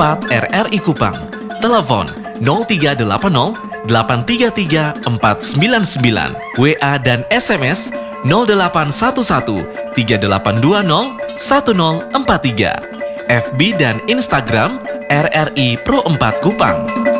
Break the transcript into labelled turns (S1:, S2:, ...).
S1: 4 RRI Kupang. Telepon 0380 833 499, WA dan SMS 0811 3820 1043, FB dan Instagram RRI Pro 4 Kupang.